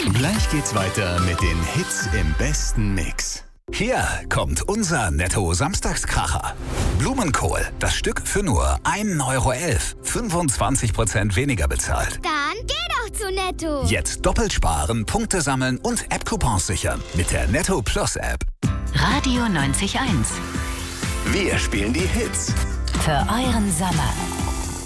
Gleich geht's weiter mit den Hits im besten Mix. Hier kommt unser Netto-Samstagskracher. Blumenkohl, das Stück für nur 1,11 €. 25% weniger bezahlt. Dann geh doch zu Netto. Jetzt doppelt sparen, Punkte sammeln und App-Coupons sichern mit der Netto Plus App. Radio 90.1. Wir spielen die Hits Für euren Sommer.